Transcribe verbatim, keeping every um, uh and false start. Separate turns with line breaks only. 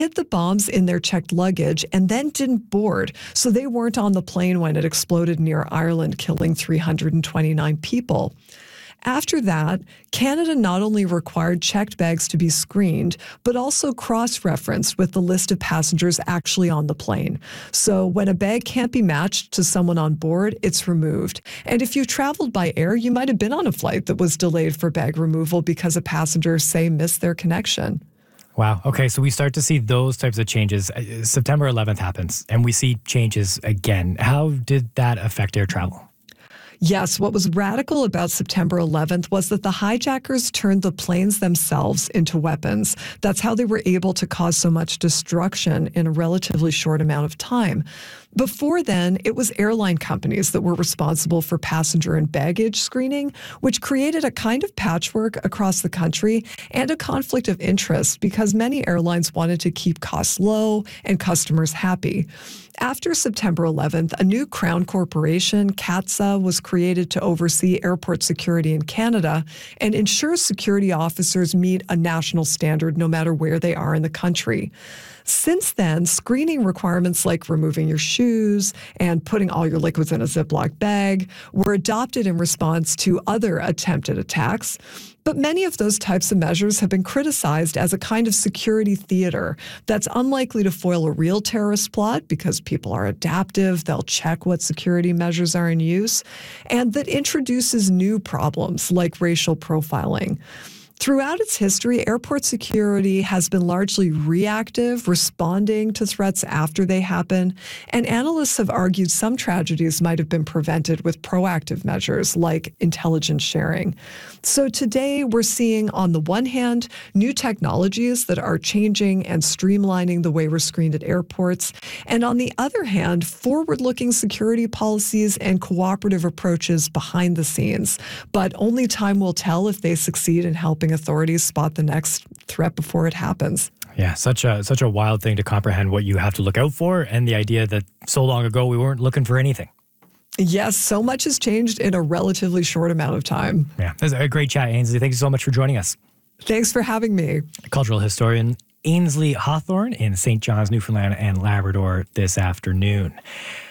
hid the bombs in their checked luggage and then didn't board, so they weren't on the plane when it exploded near Ireland, killing three hundred twenty-nine people. After that, Canada not only required checked bags to be screened, but also cross-referenced with the list of passengers actually on the plane. So when a bag can't be matched to someone on board, it's removed. And if you traveled by air, you might have been on a flight that was delayed for bag removal because a passenger, say, missed their connection.
Wow. Okay, so we start to see those types of changes. Uh, September eleventh happens, and we see changes again. How did that affect air travel?
Yes, what was radical about September eleventh was that the hijackers turned the planes themselves into weapons. That's how they were able to cause so much destruction in a relatively short amount of time. Before then, it was airline companies that were responsible for passenger and baggage screening, which created a kind of patchwork across the country and a conflict of interest because many airlines wanted to keep costs low and customers happy. After September eleventh, a new Crown corporation, CATSA, was created to oversee airport security in Canada and ensure security officers meet a national standard no matter where they are in the country. Since then, screening requirements like removing your shoes and putting all your liquids in a Ziploc bag were adopted in response to other attempted attacks. But many of those types of measures have been criticized as a kind of security theater that's unlikely to foil a real terrorist plot because people are adaptive, they'll check what security measures are in use, and that introduces new problems like racial profiling. Throughout its history, airport security has been largely reactive, responding to threats after they happen, and analysts have argued some tragedies might have been prevented with proactive measures like intelligence sharing. So today, we're seeing, on the one hand, new technologies that are changing and streamlining the way we're screened at airports, and on the other hand, forward-looking security policies and cooperative approaches behind the scenes. But only time will tell if they succeed in helping authorities spot the next threat before it happens.
Yeah, such a such a wild thing to comprehend what you have to look out for, and the idea that so long ago we weren't looking for anything.
Yes, so much has changed in a relatively short amount of time.
Yeah, this is a great chat, Ainsley. Thank you so much for joining us.
Thanks for having me.
Cultural historian Ainsley Hawthorne in Saint John's, Newfoundland and Labrador this afternoon.